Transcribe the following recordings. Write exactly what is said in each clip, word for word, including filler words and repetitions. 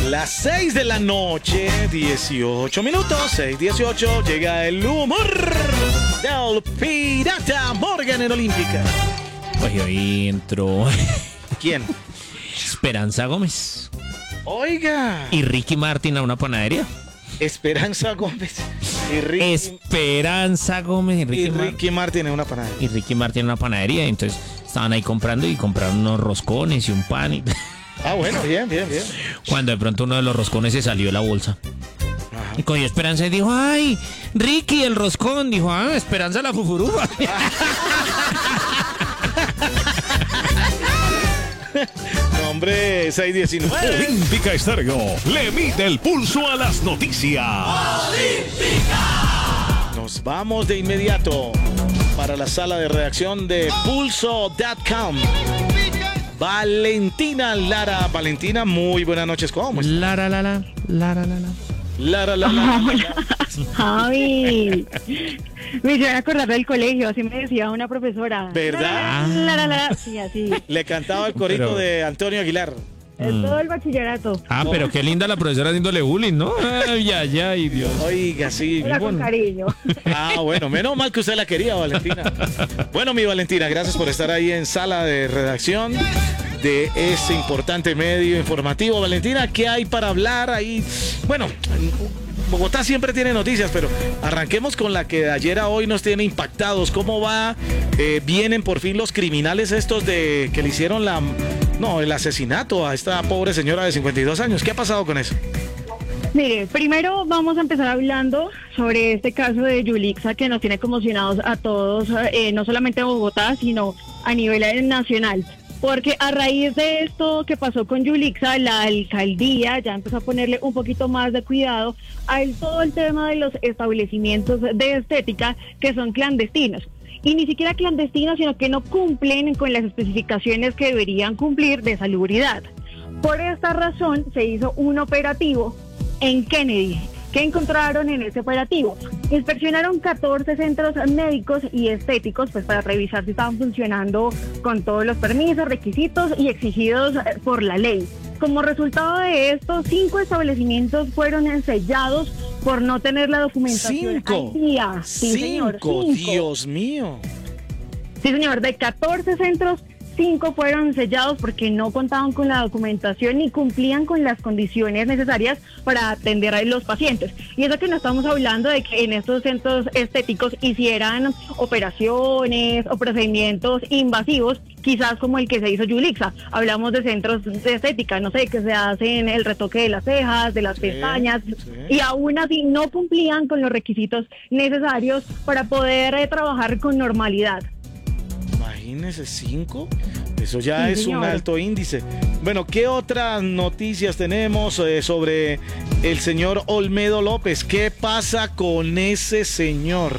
Las seis de la noche, dieciocho minutos, seis dieciocho, llega el humor del Pirata Morgan en Olímpica. Oye, hoy entró ¿Quién? Esperanza Gómez Oiga. y Ricky Martin a una panadería. Esperanza Gómez y Ricky, Esperanza Gómez y Ricky, y Mar- Ricky Martin en una panadería. y Ricky Martin en una panadería. Entonces estaban ahí comprando y compraron unos roscones y un pan. Y Ah, bueno, bien, bien, bien. cuando de pronto uno de los roscones se salió de la bolsa. Ajá. Y cogió Esperanza y dijo, ay, Ricky, el roscón. Dijo, ah, Esperanza la fufurufa. No, hombre, seis diecinueve. Olímpica Estéreo le mide el pulso a las noticias. Nos vamos de inmediato para la sala de redacción de pulso punto com. Valentina Lara. Valentina, muy buenas noches. ¿Cómo estás? La, la, la, la, la, la, la, la. Lara, la, la, la, la. Javi, me hicieron acordar del colegio, así me decía una profesora. ¿Verdad? La, la, la, la. Sí, así. Le cantaba el corito Pero- de Antonio Aguilar. Es todo el bachillerato. Ah, pero qué linda la profesora haciéndole bullying, ¿no? Ay, ay, ay, Dios. Oiga, sí. Era con Bueno. cariño. Ah, bueno, menos mal que usted la quería, Valentina. Bueno, mi Valentina, gracias por estar ahí en sala de redacción de ese importante medio informativo. Valentina, ¿qué hay para hablar ahí? Bueno, Bogotá siempre tiene noticias, pero arranquemos con la que de ayer a hoy nos tiene impactados. ¿Cómo va? Eh, vienen por fin los criminales estos de que le hicieron la... No, el asesinato a esta pobre señora de cincuenta y dos años. ¿Qué ha pasado con eso? Mire, primero vamos a empezar hablando sobre este caso de Yulixa que nos tiene conmocionados a todos, eh, no solamente en Bogotá, sino a nivel nacional. Porque a raíz de esto que pasó con Yulixa, la alcaldía ya empezó a ponerle un poquito más de cuidado a el- todo el tema de los establecimientos de estética que son clandestinos. Y ni siquiera clandestinos, sino que no cumplen con las especificaciones que deberían cumplir de salubridad. Por esta razón se hizo un operativo en Kennedy. ¿Qué encontraron en ese operativo? Inspeccionaron catorce centros médicos y estéticos pues para revisar si estaban funcionando con todos los permisos, requisitos y exigidos eh, por la ley. Como resultado de esto, cinco establecimientos fueron sellados por no tener la documentación Cinco. al día. Sí, señor, Cinco, cinco. Dios mío. Sí, señor, de catorce centros, cinco fueron sellados porque no contaban con la documentación ni cumplían con las condiciones necesarias para atender a los pacientes. Y eso que no estamos hablando de que en estos centros estéticos hicieran operaciones o procedimientos invasivos, quizás como el que se hizo Yulixa. Hablamos de centros de estética, no sé, que se hacen el retoque de las cejas, de las Sí, pestañas, sí. y aún así no cumplían con los requisitos necesarios para poder eh, trabajar con normalidad. Imagínese, cinco. Eso ya Sí, es señor. un alto índice. Bueno, ¿qué otras noticias tenemos eh, sobre el señor Olmedo López? ¿Qué pasa con ese señor?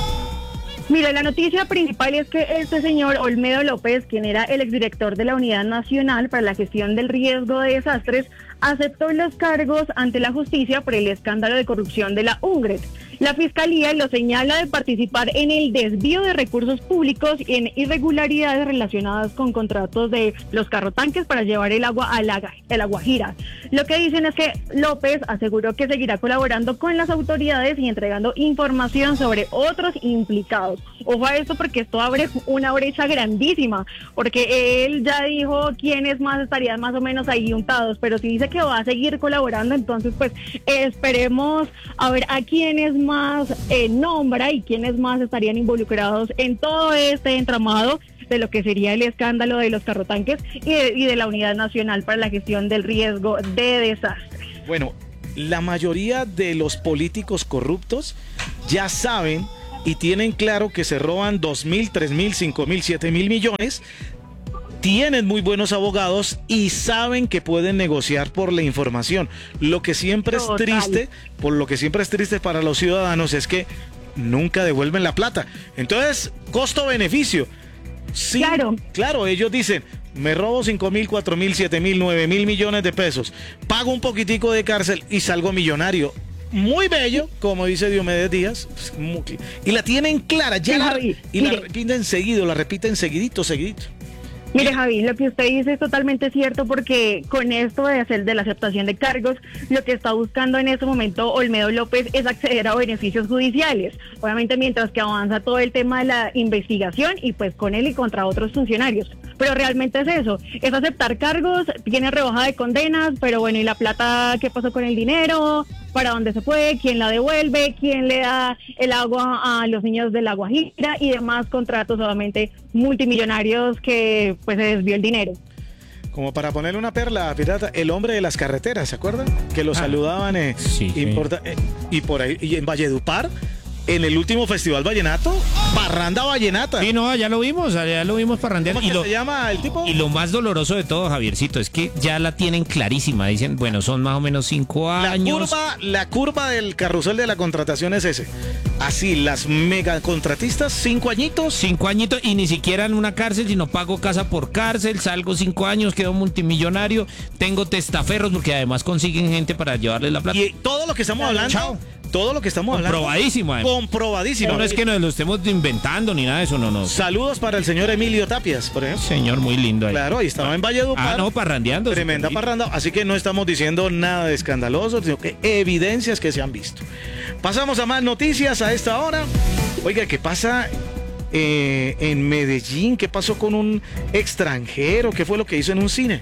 Mira, la noticia principal es que este señor Olmedo López, quien era el exdirector de la Unidad Nacional para la Gestión del Riesgo de Desastres, aceptó los cargos ante la justicia por el escándalo de corrupción de la UNGRED. La Fiscalía lo señala de participar en el desvío de recursos públicos y en irregularidades relacionadas con contratos de los carrotanques para llevar el agua a la, a la Guajira. Lo que dicen es que López aseguró que seguirá colaborando con las autoridades y entregando información sobre otros implicados. Ojo a esto porque esto abre una brecha grandísima, porque él ya dijo quiénes más estarían más o menos ahí untados, pero si dice que va a seguir colaborando, entonces pues esperemos a ver a quiénes más eh, nombra y quiénes más estarían involucrados en todo este entramado de lo que sería el escándalo de los carrotanques y de, y de la Unidad Nacional para la Gestión del Riesgo de Desastres. Bueno, la mayoría de los políticos corruptos ya saben y tienen claro que se roban dos mil, tres mil, cinco mil, siete mil millones. Tienen muy buenos abogados y saben que pueden negociar por la información. Lo que siempre Total. es triste, por lo que siempre es triste para los ciudadanos es que nunca devuelven la plata. Entonces, costo-beneficio. Sí, Claro. claro, ellos dicen, me robo cinco mil, cuatro mil, siete mil, nueve mil millones de pesos, pago un poquitico de cárcel y salgo millonario. Muy bello, como dice Diomedes Díaz, pues, muy- y la tienen clara, ya Sí, la, Javi, y la mire. repiten seguido, la repiten seguidito, seguidito. Mire, Javi, lo que usted dice es totalmente cierto porque con esto de hacer de la aceptación de cargos, lo que está buscando en este momento Olmedo López es acceder a beneficios judiciales. Obviamente mientras que avanza todo el tema de la investigación y pues con él y contra otros funcionarios. Pero realmente es eso, es aceptar cargos, tiene rebaja de condenas, pero bueno, ¿y la plata qué pasó con el dinero? ¿Para dónde se fue? ¿Quién la devuelve? ¿Quién le da el agua a los niños de La Guajira? Y demás contratos, obviamente, multimillonarios que pues se desvió el dinero. Como para ponerle una perla, pirata, el hombre de las carreteras, ¿se acuerdan? Que lo Ah, saludaban eh, sí, sí. importa- eh, y por ahí, y en Valledupar, en el último Festival Vallenato, Parranda Vallenata. Sí, no, ya lo vimos, ya lo vimos parrandeando. ¿Cómo es Y que lo, se llama el tipo? y lo más doloroso de todo, Javiercito, es que ya la tienen clarísima. Dicen, bueno, son más o menos cinco La años. curva, la curva del carrusel de la contratación es ese. Así, las mega contratistas, cinco añitos. Cinco añitos y ni siquiera en una cárcel, sino pago casa por cárcel, salgo cinco años, quedo multimillonario, tengo testaferros porque además consiguen gente para llevarles la plata. Y todo lo que estamos hablando, Chao. todo lo que estamos hablando. Comprobadísimo, además. Comprobadísimo. No, no es que nos lo estemos inventando ni nada de eso, no, no. Saludos para el señor Emilio Tapias, por ejemplo. Señor, muy lindo ahí. Claro, ahí estaba en Valledupar. Ah, no, parrandeando. Tremenda Superito. parranda, así que no estamos diciendo nada de escandaloso, sino que evidencias que se han visto. Pasamos a más noticias a esta hora. Oiga, ¿qué pasa eh, en Medellín? ¿Qué pasó con un extranjero? ¿Qué fue lo que hizo en un cine?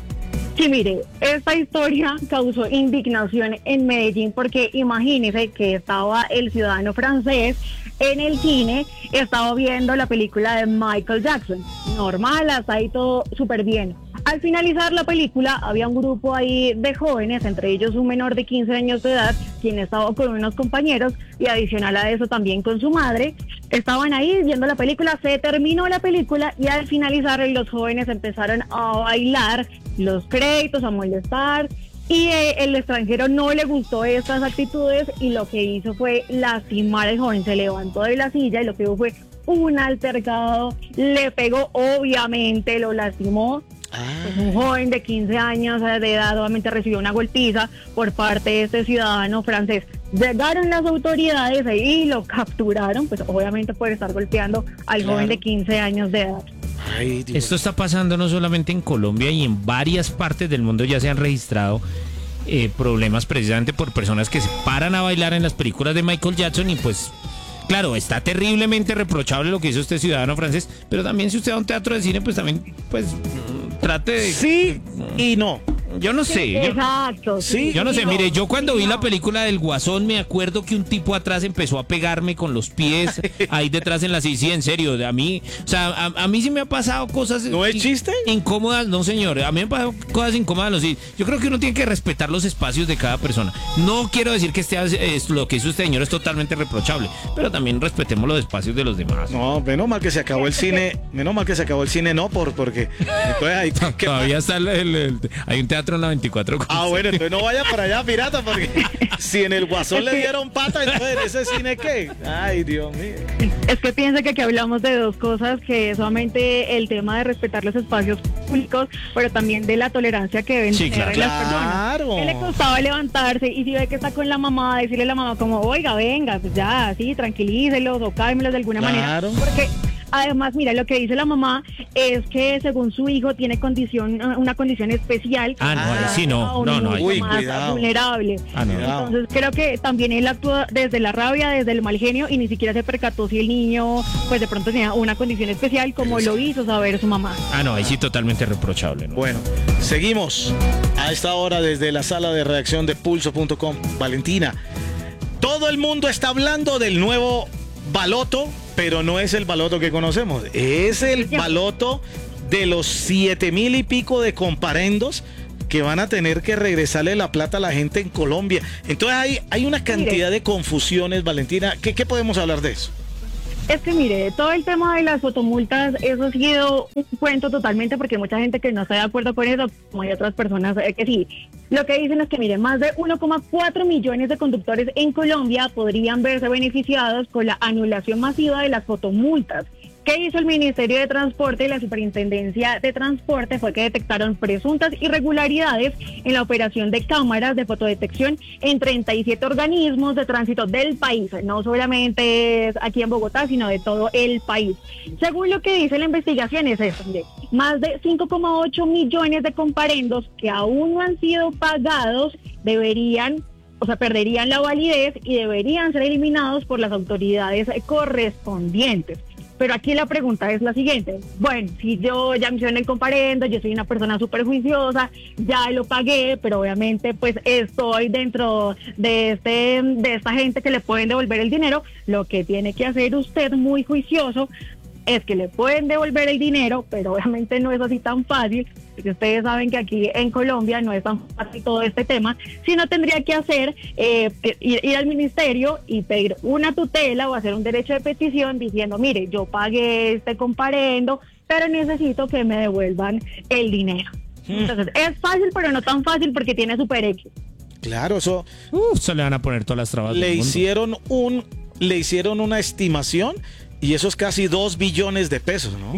Sí, mire, esta historia causó indignación en Medellín porque imagínese que estaba el ciudadano francés en el cine, estaba viendo la película de Michael Jackson. Normal, hasta ahí todo súper bien. Al finalizar la película, había un grupo ahí de jóvenes, entre ellos un menor de quince años de edad, quien estaba con unos compañeros y adicional a eso también con su madre. Estaban ahí viendo la película, se terminó la película y al finalizar los jóvenes empezaron a bailar los créditos, a molestar. Y eh, el extranjero no le gustó estas actitudes y lo que hizo fue lastimar al joven. Se levantó de la silla y lo que hubo fue un altercado, le pegó, obviamente lo lastimó. Pues un joven de quince años de edad obviamente recibió una golpiza por parte de este ciudadano francés. Llegaron las autoridades y lo capturaron, pues obviamente por estar golpeando al Claro. joven de quince años de edad. Ay, Dios. Esto está pasando no solamente en Colombia y en varias partes del mundo ya se han registrado eh, problemas precisamente por personas que se paran a bailar en las películas de Michael Jackson y pues, claro, está terriblemente reprochable lo que hizo este ciudadano francés, pero también si usted va a un teatro de cine, pues también, pues, mm, trate de... Sí y no. Yo no sé. Yo, Exacto. Sí, yo no sé, no, mire, yo cuando sí, vi la no. película del Guasón me acuerdo que un tipo atrás empezó a pegarme con los pies ahí detrás en la sí, sí, en serio, a mí, o sea, a, a mí sí me ha pasado cosas ¿No es in- chiste? incómodas, no señor, a mí me han pasado cosas incómodas, no, sí. Yo creo que uno tiene que respetar los espacios de cada persona. No quiero decir que este, es, lo que hizo este señor es totalmente reprochable, pero también respetemos los espacios de los demás. No, menos mal que se acabó el cine. Menos mal que se acabó el cine, no, por porque. Entonces hay que- Todavía está el, el- el- hay un teatro en la veinticuatro. Ah, bueno, entonces no vaya para allá, pirata, porque si en el Guasón le dieron pata, entonces ese cine qué. Ay, Dios mío. Es que piensa que aquí hablamos de dos cosas, que es solamente el tema de respetar los espacios públicos, pero también de la tolerancia que deben Sí, tener claro. las personas. Claro. ¿Qué le costaba levantarse? Y si ve que está con la mamá, decirle a la mamá como, oiga, venga, pues ya, sí, tranquilícelos o cálmelos de alguna Claro. manera. Porque además, mira, lo que dice la mamá es que según su hijo tiene condición, una condición especial. Ah, no, ahí sí no. a un No, no, ahí niño Uy, más cuidado. vulnerable. Ah, no. Cuidado. Entonces creo que también él actúa desde la rabia, desde el mal genio y ni siquiera se percató si el niño pues de pronto tenía una condición especial como lo hizo saber su mamá. Ah, no, ahí sí totalmente reprochable, ¿no? Bueno, seguimos a esta hora desde la sala de redacción de pulso punto com. Valentina, todo el mundo está hablando del nuevo baloto, pero no es el baloto que conocemos. Es el baloto de los siete mil y pico de comparendos que van a tener que regresarle la plata a la gente en Colombia. Entonces hay, hay una cantidad de confusiones, Valentina. ¿Qué, qué podemos hablar de eso? Es que mire, todo el tema de las fotomultas, eso ha sido un cuento totalmente porque hay mucha gente que no está de acuerdo con eso, como hay otras personas eh, que sí. Lo que dicen es que, mire, más de uno coma cuatro millones de conductores en Colombia podrían verse beneficiados con la anulación masiva de las fotomultas. ¿Qué hizo el Ministerio de Transporte y la Superintendencia de Transporte? Fue que detectaron presuntas irregularidades en la operación de cámaras de fotodetección en treinta y siete organismos de tránsito del país. No solamente es aquí en Bogotá, sino de todo el país. Según lo que dice la investigación es eso, mire, más de cinco coma ocho millones de comparendos que aún no han sido pagados deberían, o sea, perderían la validez y deberían ser eliminados por las autoridades correspondientes. Pero aquí la pregunta es la siguiente: bueno, si yo ya me hicieron el comparendo, yo soy una persona súper juiciosa, ya lo pagué, pero obviamente pues estoy dentro de este de esta gente que le pueden devolver el dinero, lo que tiene que hacer usted muy juicioso es que le pueden devolver el dinero, pero obviamente no es así tan fácil, porque ustedes saben que aquí en Colombia no es tan fácil todo este tema, sino tendría que hacer, eh, ir, ir al ministerio y pedir una tutela o hacer un derecho de petición diciendo, mire, yo pagué este comparendo, pero necesito que me devuelvan el dinero. Hmm. Entonces, es fácil, pero no tan fácil porque tiene super éxito. Claro, eso... Uf, se le van a poner todas las trabas Le del mundo. hicieron un, le hicieron una estimación y eso es casi dos billones de pesos, ¿no?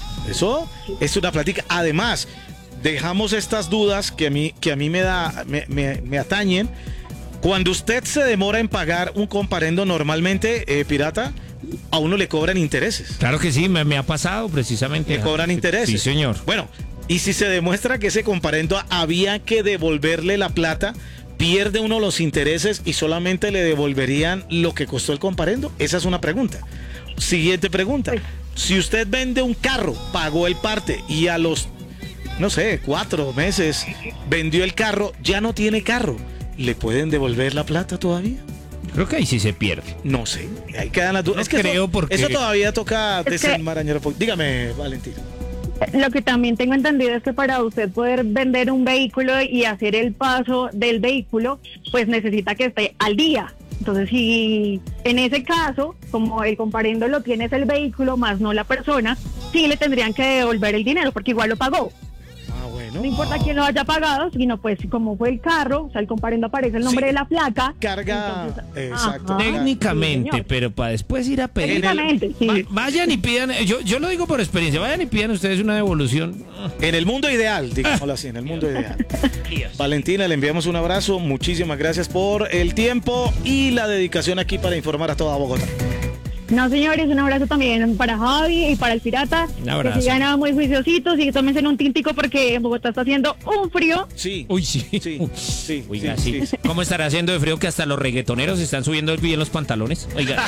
Eso es una plática. Además, dejamos estas dudas que a mí, que a mí me, da, me, me, me atañen. Cuando usted se demora en pagar un comparendo, normalmente, eh, pirata, a uno le cobran intereses. Claro que sí, me, me ha pasado precisamente. Le cobran intereses. Sí, señor. Bueno, y si se demuestra que ese comparendo había que devolverle la plata, pierde uno los intereses y solamente le devolverían lo que costó el comparendo. Esa es una pregunta. Siguiente pregunta. Si usted vende un carro, pagó el parte y a los, no sé, cuatro meses vendió el carro, ya no tiene carro, ¿le pueden devolver la plata todavía? Creo que ahí sí se pierde. No sé, ahí quedan las dudas. No es que creo eso, porque... eso todavía toca Es que- desenmarañar un poco. Dígame, Valentina. Lo que también tengo entendido es que para usted poder vender un vehículo y hacer el paso del vehículo, pues necesita que esté al día. Entonces, si en ese caso, como el comparendo lo tiene es el vehículo más no la persona, sí le tendrían que devolver el dinero porque igual lo pagó. Ah, bueno. No importa quién lo haya pagado, sino pues como fue el carro, o sea, el comparendo aparece el nombre Sí. de la placa. Carga, entonces, exacto. ajá. Técnicamente, Sí, señor. pero para después ir a pedir. Técnicamente, sí. Va- vayan y pidan, yo, yo lo digo por experiencia, vayan y pidan ustedes una devolución. En el mundo ideal, digámoslo así, en el mundo ideal. Valentina, le enviamos un abrazo. Muchísimas gracias por el tiempo y la dedicación aquí para informar a toda Bogotá. No, señores, un abrazo también para Javi y para el pirata. Un abrazo. Que sigan muy juiciositos y tómense en un tintico porque en Bogotá está haciendo un frío. Sí. Uy, sí. Sí, sí, Oiga, sí, sí. sí. ¿Cómo estará haciendo de frío que hasta los reggaetoneros están subiendo bien los pantalones? Oiga.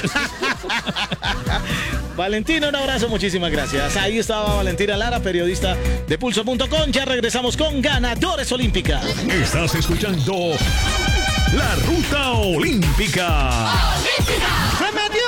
Valentina, un abrazo, muchísimas gracias. Ahí estaba Valentina Lara, periodista de pulso punto com. Ya regresamos con Ganadores Olímpicas. Estás escuchando La Ruta Olímpica. ¡Se metió!